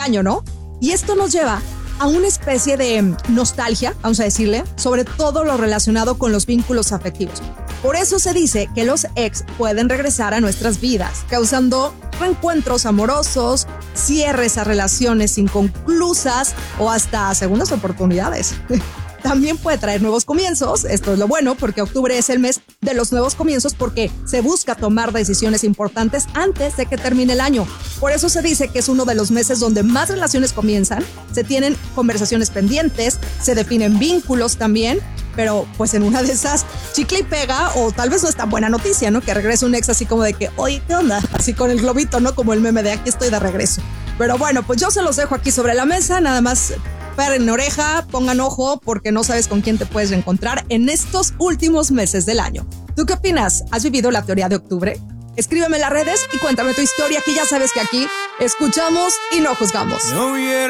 año, ¿no? Y esto nos lleva a una especie de nostalgia, vamos a decirle, sobre todo lo relacionado con los vínculos afectivos. Por eso se dice que los ex pueden regresar a nuestras vidas, causando reencuentros amorosos, cierres a relaciones inconclusas o hasta segundas oportunidades. También puede traer nuevos comienzos. Esto es lo bueno, porque octubre es el mes de los nuevos comienzos, porque se busca tomar decisiones importantes antes de que termine el año. Por eso se dice que es uno de los meses donde más relaciones comienzan, se tienen conversaciones pendientes, se definen vínculos también, pero pues en una de esas chicle y pega, o tal vez no es tan buena noticia, ¿no? Que regrese un ex así como de que, oye, ¿qué onda? Así con el globito, ¿no? Como el meme de aquí estoy de regreso. Pero bueno, pues yo se los dejo aquí sobre la mesa, nada más paren oreja, pongan ojo, porque no sabes con quién te puedes encontrar en estos últimos meses del año. ¿Tú qué opinas? ¿Has vivido la teoría de octubre? Escríbeme en las redes y cuéntame tu historia, que ya sabes que aquí escuchamos y no juzgamos.